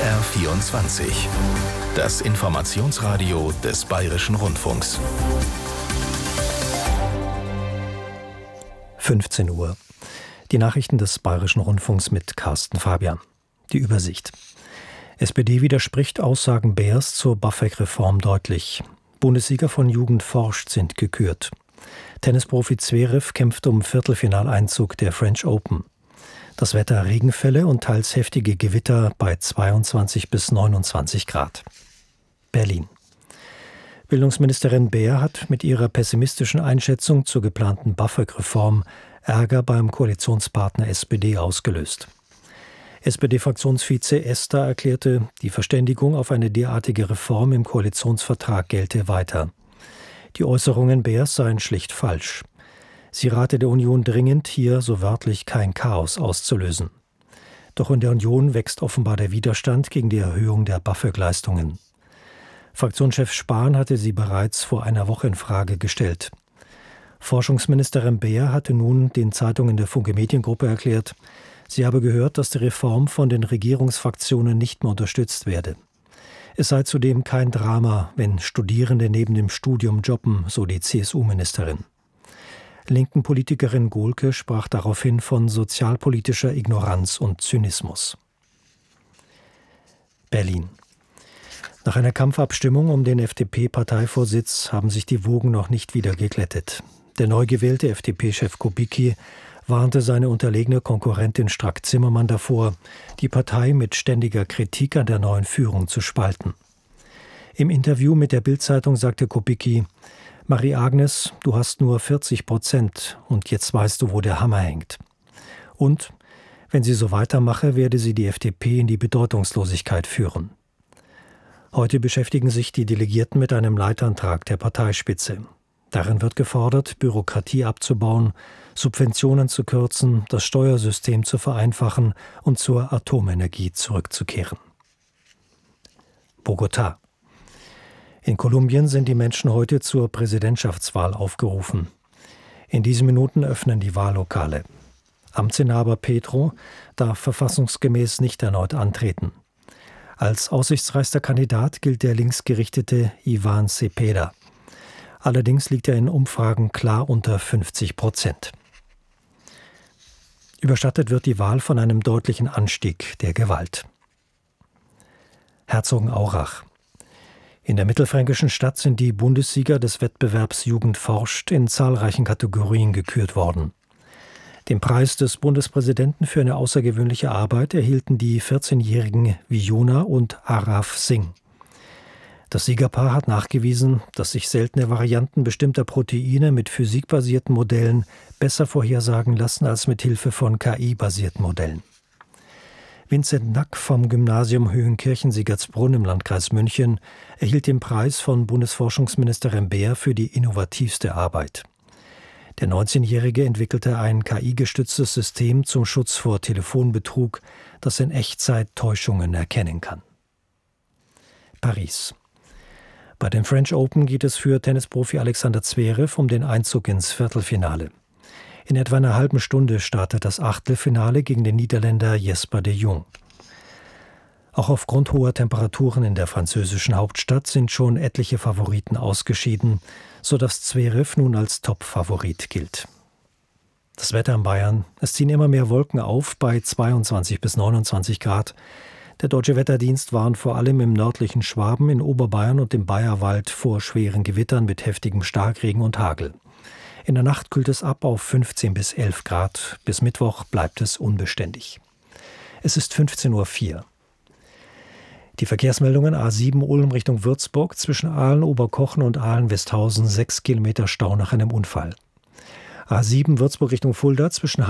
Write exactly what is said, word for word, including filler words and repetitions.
R vierundzwanzig. Das Informationsradio des Bayerischen Rundfunks. fünfzehn Uhr. Die Nachrichten des Bayerischen Rundfunks mit Carsten Fabian. Die Übersicht. S P D widerspricht Aussagen Beers zur BAföG-Reform deutlich. Bundessieger von Jugend forscht sind gekürt. Tennisprofi Zverev kämpft um Viertelfinaleinzug der French Open. Das Wetter: Regenfälle und teils heftige Gewitter bei zweiundzwanzig bis neunundzwanzig Grad. Berlin. Bildungsministerin Beer hat mit ihrer pessimistischen Einschätzung zur geplanten BAföG-Reform Ärger beim Koalitionspartner S P D ausgelöst. S P D-Fraktionsvize Ester erklärte, die Verständigung auf eine derartige Reform im Koalitionsvertrag gelte weiter. Die Äußerungen Beers seien schlicht falsch. Sie rate der Union dringend, hier so wörtlich kein Chaos auszulösen. Doch in der Union wächst offenbar der Widerstand gegen die Erhöhung der BAföG-Leistungen. Fraktionschef Spahn hatte sie bereits vor einer Woche in Frage gestellt. Forschungsministerin Beer hatte nun den Zeitungen der Funke Mediengruppe erklärt, sie habe gehört, dass die Reform von den Regierungsfraktionen nicht mehr unterstützt werde. Es sei zudem kein Drama, wenn Studierende neben dem Studium jobben, so die C S U-Ministerin. Linken Politikerin Gohlke sprach daraufhin von sozialpolitischer Ignoranz und Zynismus. Berlin. Nach einer Kampfabstimmung um den F D P-Parteivorsitz haben sich die Wogen noch nicht wieder geglättet. Der neu gewählte F D P-Chef Kubicki warnte seine unterlegene Konkurrentin Strack-Zimmermann davor, die Partei mit ständiger Kritik an der neuen Führung zu spalten. Im Interview mit der Bild-Zeitung sagte Kubicki: Marie-Agnes, du hast nur vierzig Prozent und jetzt weißt du, wo der Hammer hängt. Und, wenn sie so weitermache, werde sie die F D P in die Bedeutungslosigkeit führen. Heute beschäftigen sich die Delegierten mit einem Leitantrag der Parteispitze. Darin wird gefordert, Bürokratie abzubauen, Subventionen zu kürzen, das Steuersystem zu vereinfachen und zur Atomenergie zurückzukehren. Bogotá. In Kolumbien sind die Menschen heute zur Präsidentschaftswahl aufgerufen. In diesen Minuten öffnen die Wahllokale. Amtsinhaber Petro darf verfassungsgemäß nicht erneut antreten. Als aussichtsreichster Kandidat gilt der linksgerichtete Iván Cepeda. Allerdings liegt er in Umfragen klar unter fünfzig Prozent. Überstattet wird die Wahl von einem deutlichen Anstieg der Gewalt. Herzogenaurach. In der mittelfränkischen Stadt sind die Bundessieger des Wettbewerbs Jugend forscht in zahlreichen Kategorien gekürt worden. Den Preis des Bundespräsidenten für eine außergewöhnliche Arbeit erhielten die vierzehnjährigen Vijona und Araf Singh. Das Siegerpaar hat nachgewiesen, dass sich seltene Varianten bestimmter Proteine mit physikbasierten Modellen besser vorhersagen lassen als mit Hilfe von K I-basierten Modellen. Vincent Nack vom Gymnasium Höhenkirchen-Siegertsbrunn im Landkreis München erhielt den Preis von Bundesforschungsministerin Beer für die innovativste Arbeit. Der neunzehnjährige entwickelte ein K I-gestütztes System zum Schutz vor Telefonbetrug, das in Echtzeit Täuschungen erkennen kann. Paris. Bei den French Open geht es für Tennisprofi Alexander Zverev um den Einzug ins Viertelfinale. In etwa einer halben Stunde startet das Achtelfinale gegen den Niederländer Jesper de Jong. Auch aufgrund hoher Temperaturen in der französischen Hauptstadt sind schon etliche Favoriten ausgeschieden, sodass Zverev nun als Top-Favorit gilt. Das Wetter in Bayern: Es ziehen immer mehr Wolken auf bei zweiundzwanzig bis neunundzwanzig Grad. Der Deutsche Wetterdienst warnt vor allem im nördlichen Schwaben, in Oberbayern und im Bayerwald vor schweren Gewittern mit heftigem Starkregen und Hagel. In der Nacht kühlt es ab auf fünfzehn bis elf Grad. Bis Mittwoch bleibt es unbeständig. Es ist fünfzehn Uhr vier. Die Verkehrsmeldungen: A sieben Ulm Richtung Würzburg, zwischen Aalen-Oberkochen und Aalen-Westhausen sechs Kilometer Stau nach einem Unfall. A sieben Würzburg Richtung Fulda, zwischen